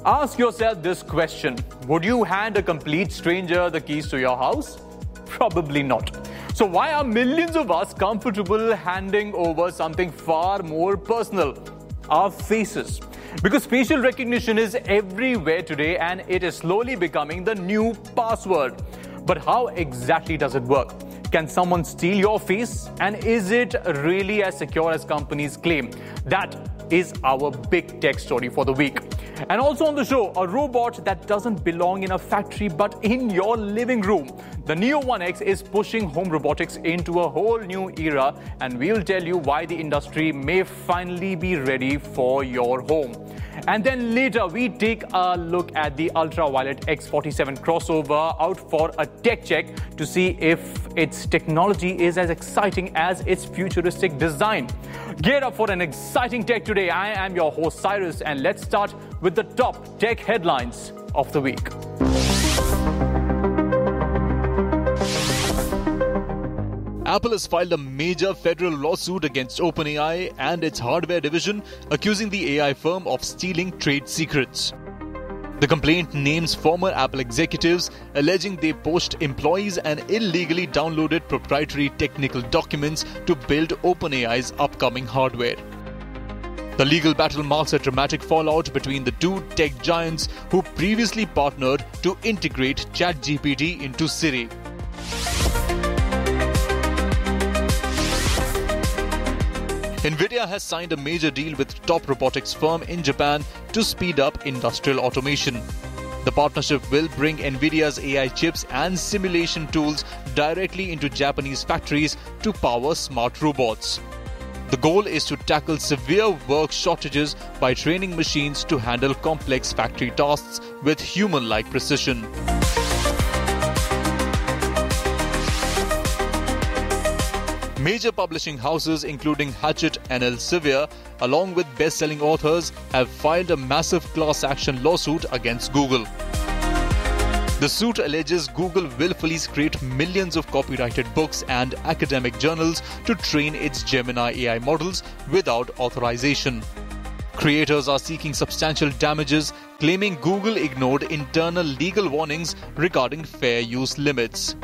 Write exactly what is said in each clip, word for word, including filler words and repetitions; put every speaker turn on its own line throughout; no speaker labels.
Ask yourself this question. Would you hand a complete stranger the keys to your house? Probably not. So why are millions of us comfortable handing over something far more personal? Our faces. Because facial recognition is everywhere today and it is slowly becoming the new password. But how exactly does it work? Can someone steal your face? And is it really as secure as companies claim? That is our big tech story for the week. And also on the show, a robot that doesn't belong in a factory but in your living room. The Neo one X is pushing home robotics into a whole new era, and we'll tell you why the industry may finally be ready for your home. And then later, we take a look at the Ultraviolet X forty-seven crossover out for a tech check to see if its technology is as exciting as its futuristic design. Gear up for an exciting tech today. I am your host, Cyrus, and let's start with the top tech headlines of the week.
Apple has filed a major federal lawsuit against OpenAI and its hardware division, accusing the A I firm of stealing trade secrets. The complaint names former Apple executives, alleging they poached employees and illegally downloaded proprietary technical documents to build OpenAI's upcoming hardware. The legal battle marks a dramatic fallout between the two tech giants who previously partnered to integrate ChatGPT into Siri. NVIDIA has signed a major deal with top robotics firm in Japan to speed up industrial automation. The partnership will bring NVIDIA's A I chips and simulation tools directly into Japanese factories to power smart robots. The goal is to tackle severe work shortages by training machines to handle complex factory tasks with human-like precision. Major publishing houses including Hachette and Elsevier, along with best-selling authors, have filed a massive class action lawsuit against Google. The suit alleges Google willfully scraped millions of copyrighted books and academic journals to train its Gemini A I models without authorization. Creators are seeking substantial damages, claiming Google ignored internal legal warnings regarding fair use limits.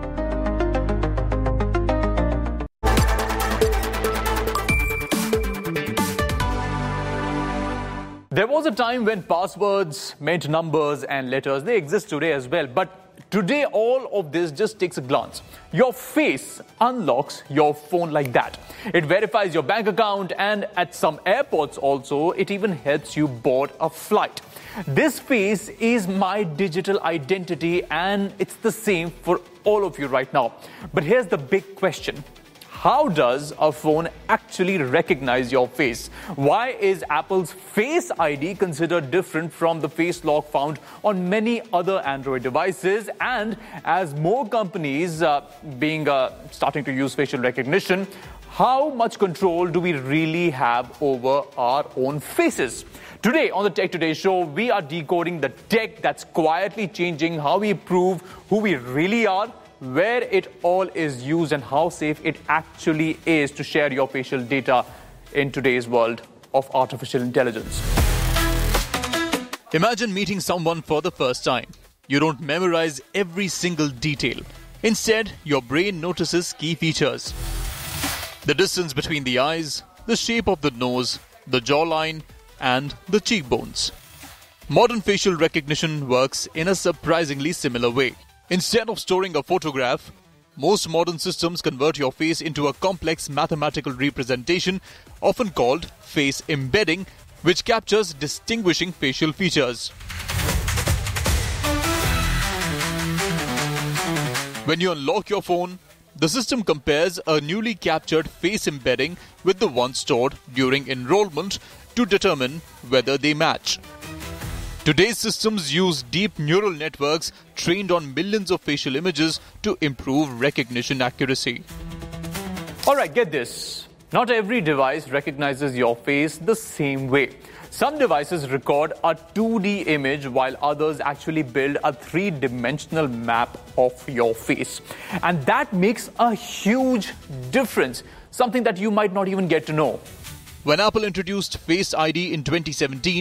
There was a time when passwords meant numbers and letters. They exist today as well. But today, all of this just takes a glance. Your face unlocks your phone like that. It verifies your bank account, and at some airports also, it even helps you board a flight. This face is my digital identity, and it's the same for all of you right now. But here's the big question. How does a phone actually recognize your face? Why is Apple's Face I D considered different from the face lock found on many other Android devices? And as more companies uh, being uh, starting to use facial recognition, how much control do we really have over our own faces? Today on the Tech Today show, we are decoding the tech that's quietly changing how we prove who we really are, where it all is used, and how safe it actually is to share your facial data in today's world of artificial intelligence.
Imagine meeting someone for the first time. You don't memorize every single detail. Instead, your brain notices key features. The distance between the eyes, the shape of the nose, the jawline, and the cheekbones. Modern facial recognition works in a surprisingly similar way. Instead of storing a photograph, most modern systems convert your face into a complex mathematical representation, often called face embedding, which captures distinguishing facial features. When you unlock your phone, the system compares a newly captured face embedding with the one stored during enrollment to determine whether they match. Today's systems use deep neural networks trained on millions of facial images to improve recognition accuracy.
All right, get this. Not every device recognizes your face the same way. Some devices record a two D image while others actually build a three-dimensional map of your face. And that makes a huge difference, something that you might not even get to know.
When Apple introduced Face I D in twenty seventeen,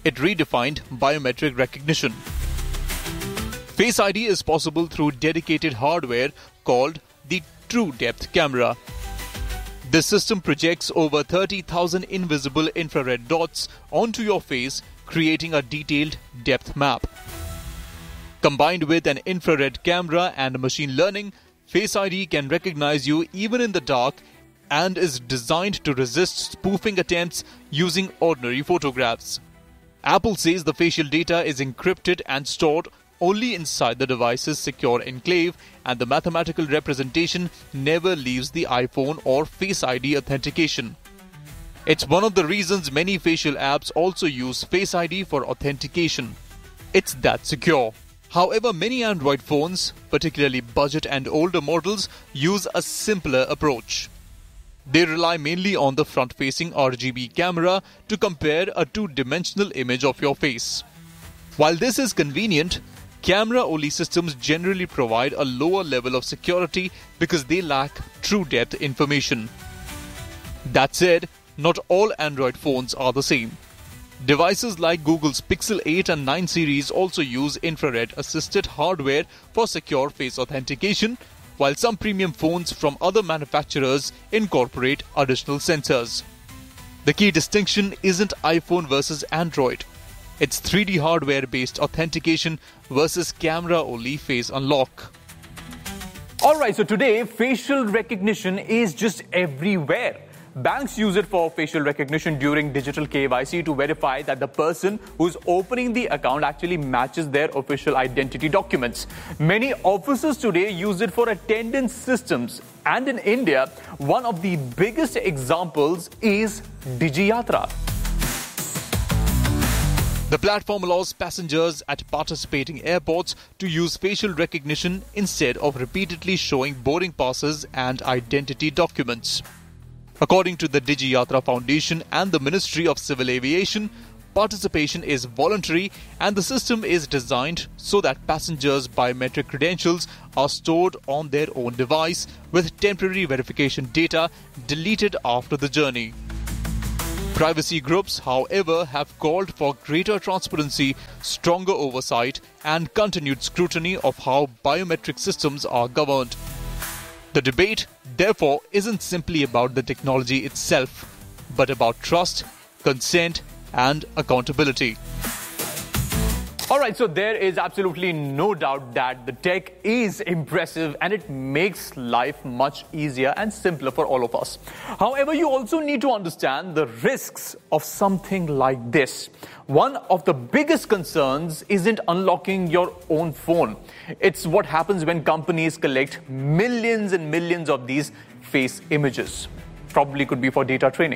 it redefined biometric recognition. Face I D is possible through dedicated hardware called the TrueDepth camera. This system projects over thirty thousand invisible infrared dots onto your face, creating a detailed depth map. Combined with an infrared camera and machine learning, Face I D can recognize you even in the dark and is designed to resist spoofing attempts using ordinary photographs. Apple says the facial data is encrypted and stored only inside the device's secure enclave, and the mathematical representation never leaves the iPhone or Face I D authentication. It's one of the reasons many facial apps also use Face I D for authentication. It's that secure. However, many Android phones, particularly budget and older models, use a simpler approach. They rely mainly on the front-facing R G B camera to compare a two-dimensional image of your face. While this is convenient, camera-only systems generally provide a lower level of security because they lack true depth information. That said, not all Android phones are the same. Devices like Google's Pixel eight and nine series also use infrared-assisted hardware for secure face authentication, while some premium phones from other manufacturers incorporate additional sensors. The key distinction isn't iPhone versus Android. It's three D hardware-based authentication versus camera-only face unlock.
Alright, so today facial recognition is just everywhere. Banks use it for facial recognition during digital K Y C to verify that the person who's opening the account actually matches their official identity documents. Many offices today use it for attendance systems. And in India, one of the biggest examples is DigiYatra.
The platform allows passengers at participating airports to use facial recognition instead of repeatedly showing boarding passes and identity documents. According to the DigiYatra Foundation and the Ministry of Civil Aviation, participation is voluntary and the system is designed so that passengers' biometric credentials are stored on their own device with temporary verification data deleted after the journey. Privacy groups, however, have called for greater transparency, stronger oversight, and continued scrutiny of how biometric systems are governed. The debate, therefore, isn't simply about the technology itself, but about trust, consent, and accountability.
Alright, so there is absolutely no doubt that the tech is impressive and it makes life much easier and simpler for all of us. However, you also need to understand the risks of something like this. One of the biggest concerns isn't unlocking your own phone. It's what happens when companies collect millions and millions of these face images. Probably could be for data training.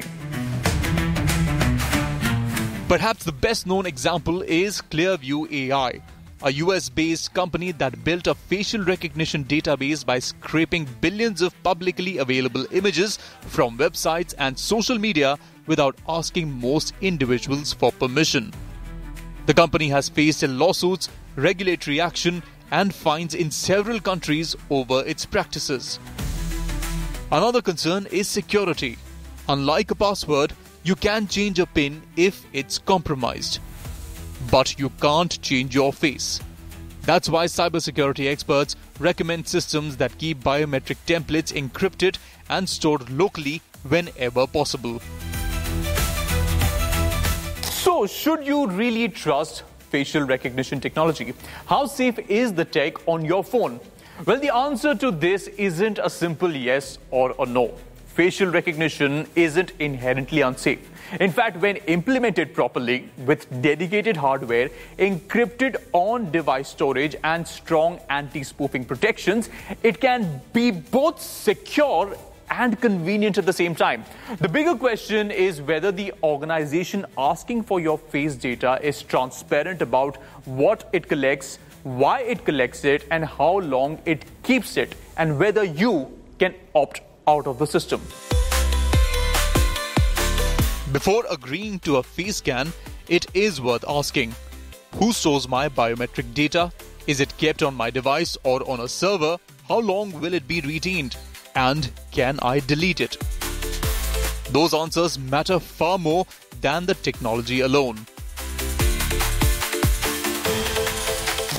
Perhaps the best-known example is Clearview A I, a U S-based company that built a facial recognition database by scraping billions of publicly available images from websites and social media without asking most individuals for permission. The company has faced lawsuits, regulatory action, and fines in several countries over its practices. Another concern is security. Unlike a password, you can change a PIN if it's compromised. But you can't change your face. That's why cybersecurity experts recommend systems that keep biometric templates encrypted and stored locally whenever possible.
So, should you really trust facial recognition technology? How safe is the tech on your phone? Well, the answer to this isn't a simple yes or a no. Facial recognition isn't inherently unsafe. In fact, when implemented properly with dedicated hardware, encrypted on-device storage, and strong anti-spoofing protections, it can be both secure and convenient at the same time. The bigger question is whether the organization asking for your face data is transparent about what it collects, why it collects it, and how long it keeps it, and whether you can opt out of the system.
Before agreeing to a face scan, it is worth asking, who stores my biometric data? Is it kept on my device or on a server? How long will it be retained? And can I delete it? Those answers matter far more than the technology alone.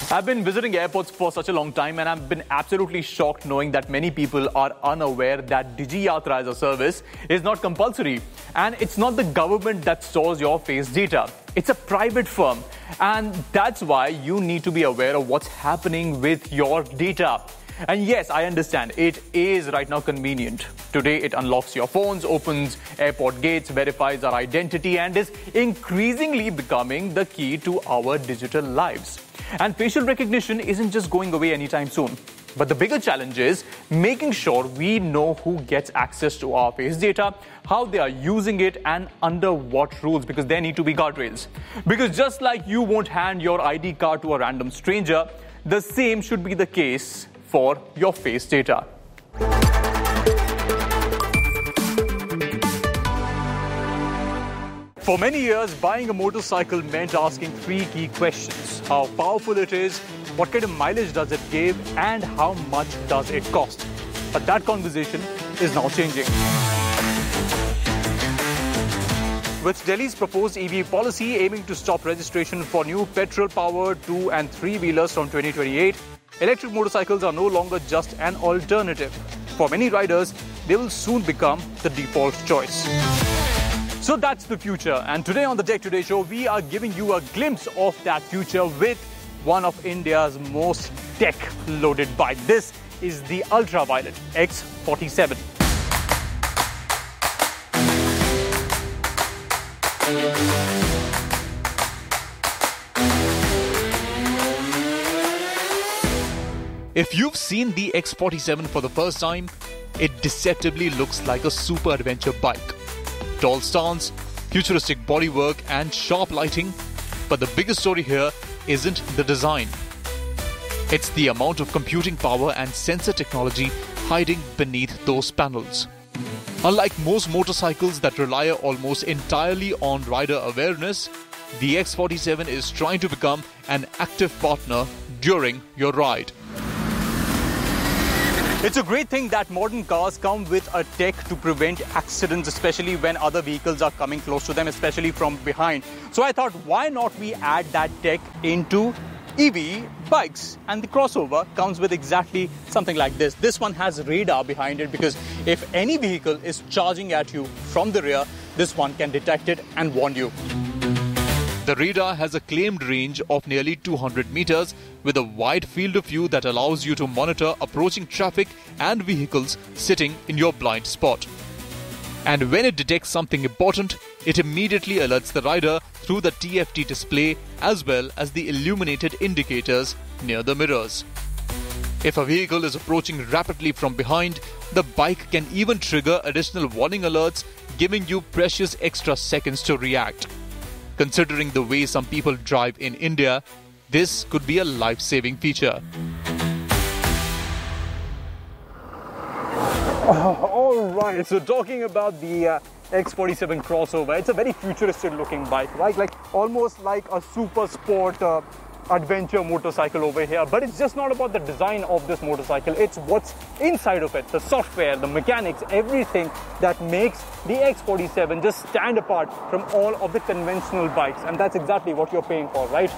I've been visiting airports for such a long time and I've been absolutely shocked knowing that many people are unaware that DigiYatra as a service is not compulsory. And it's not the government that stores your face data. It's a private firm. And that's why you need to be aware of what's happening with your data. And yes, I understand, it is right now convenient. Today, it unlocks your phones, opens airport gates, verifies our identity, and is increasingly becoming the key to our digital lives. And facial recognition isn't just going away anytime soon. But the bigger challenge is making sure we know who gets access to our face data, how they are using it, and under what rules, because there need to be guardrails. Because just like you won't hand your I D card to a random stranger, the same should be the case for your face data. For many years, buying a motorcycle meant asking three key questions: how powerful it is, what kind of mileage does it give, and how much does it cost? But that conversation is now changing. With Delhi's proposed E V policy aiming to stop registration for new petrol-powered two- and three-wheelers from twenty twenty-eight, electric motorcycles are no longer just an alternative. For many riders, they will soon become the default choice. So that's the future. And today on the Tech Today Show, we are giving you a glimpse of that future with one of India's most tech-loaded bike. This is the Ultraviolet X forty-seven.
If you've seen the X forty-seven for the first time, it deceptively looks like a super adventure bike. Tall stance, futuristic bodywork and sharp lighting. But the biggest story here isn't the design. It's the amount of computing power and sensor technology hiding beneath those panels. Unlike most motorcycles that rely almost entirely on rider awareness, the X forty-seven is trying to become an active partner during your ride.
It's a great thing that modern cars come with a tech to prevent accidents, especially when other vehicles are coming close to them, especially from behind. So I thought, why not we add that tech into E V bikes? And the crossover comes with exactly something like this. This one has radar behind it because if any vehicle is charging at you from the rear, this one can detect it and warn you.
The radar has a claimed range of nearly two hundred meters with a wide field of view that allows you to monitor approaching traffic and vehicles sitting in your blind spot. And when it detects something important, it immediately alerts the rider through the T F T display as well as the illuminated indicators near the mirrors. If a vehicle is approaching rapidly from behind, the bike can even trigger additional warning alerts, giving you precious extra seconds to react. Considering the way some people drive in India, this could be a life-saving feature.
Oh, all right, so talking about the uh, X forty-seven crossover, it's a very futuristic looking bike, right? Like almost like a super sport uh, adventure motorcycle over here. But it's just not about the design of this motorcycle, it's what's inside of it, the software, the mechanics, everything that makes the X forty-seven just stand apart from all of the conventional bikes. And that's exactly what you're paying for, right?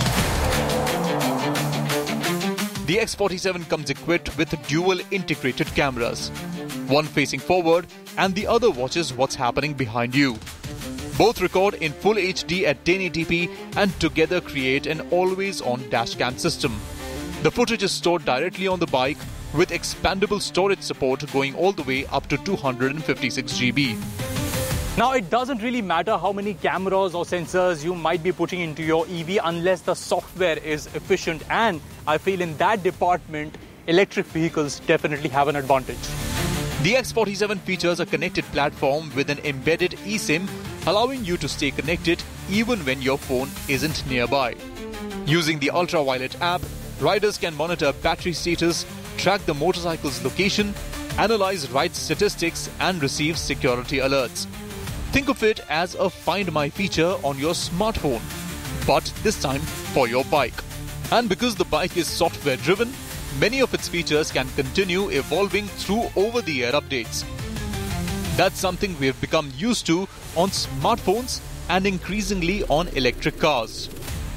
The X forty-seven comes equipped with dual integrated cameras, one facing forward and the other watches what's happening behind you. Both record in full H D at ten eighty p and together create an always-on dashcam system. The footage is stored directly on the bike with expandable storage support going all the way up to two hundred fifty-six gigabytes.
Now, it doesn't really matter how many cameras or sensors you might be putting into your E V unless the software is efficient. And I feel in that department, electric vehicles definitely have an advantage.
The X forty-seven features a connected platform with an embedded eSIM, allowing you to stay connected even when your phone isn't nearby. Using the Ultraviolet app, riders can monitor battery status, track the motorcycle's location, analyze ride statistics, and receive security alerts. Think of it as a Find My feature on your smartphone, but this time for your bike. And because the bike is software driven, many of its features can continue evolving through over-the-air updates. That's something we have become used to on smartphones and increasingly on electric cars.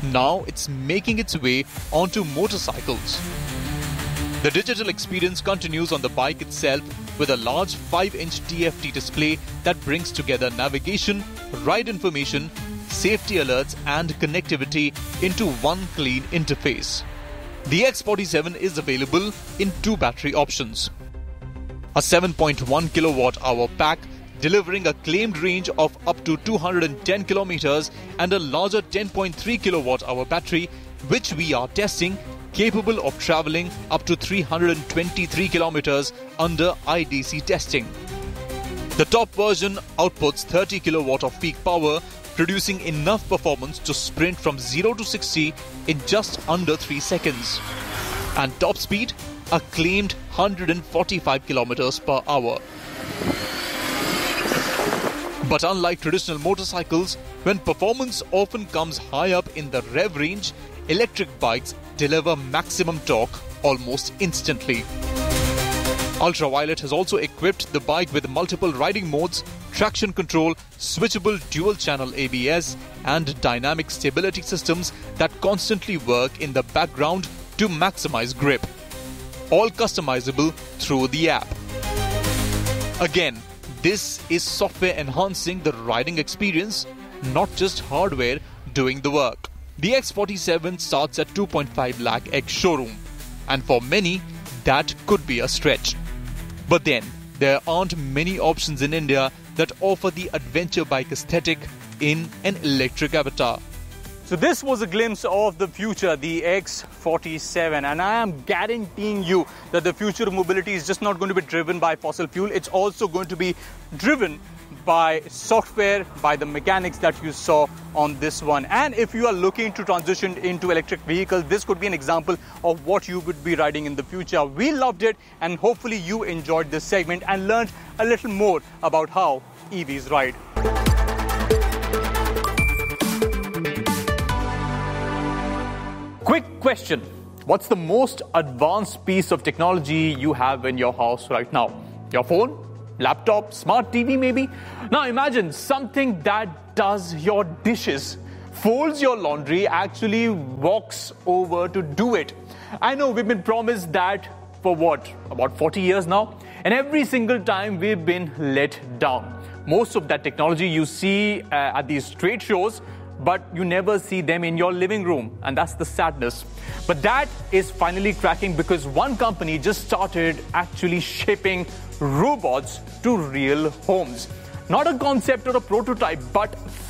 Now it's making its way onto motorcycles. The digital experience continues on the bike itself with a large five inch T F T display that brings together navigation, ride information, safety alerts and connectivity into one clean interface. The X forty-seven is available in two battery options. A seven point one kilowatt hour pack delivering a claimed range of up to two hundred ten kilometers and a larger ten point three kilowatt hour battery, which we are testing, capable of traveling up to three hundred twenty-three kilometers under I D C testing. The top version outputs thirty kilowatt of peak power, producing enough performance to sprint from zero to sixty in just under three seconds. And top speed, a claimed one hundred forty-five kilometers per hour. But unlike traditional motorcycles, when performance often comes high up in the rev range, electric bikes deliver maximum torque almost instantly. Ultraviolet has also equipped the bike with multiple riding modes, traction control, switchable dual-channel A B S and dynamic stability systems that constantly work in the background to maximize grip. All customizable through the app. Again, this is software enhancing the riding experience, not just hardware doing the work. The X forty-seven starts at two point five lakh ex-showroom, and for many, that could be a stretch. But then, there aren't many options in India that offer the adventure bike aesthetic in an electric avatar.
So this was a glimpse of the future, the X forty-seven, and I am guaranteeing you that the future of mobility is just not going to be driven by fossil fuel, it's also going to be driven by software, by the mechanics that you saw on this one. And if you are looking to transition into electric vehicles, this could be an example of what you would be riding in the future. We loved it, and hopefully you enjoyed this segment and learned a little more about how E Vs ride. Quick question. What's the most advanced piece of technology you have in your house right now? Your phone? Laptop? Smart T V maybe? Now imagine something that does your dishes, folds your laundry, actually walks over to do it. I know we've been promised that for what? About forty years now? And every single time we've been let down. Most of that technology you see uh, at these trade shows, but you never see them in your living room, and that's the sadness. But that is finally cracking because one company just started actually shipping robots to real homes. Not a concept or a prototype, but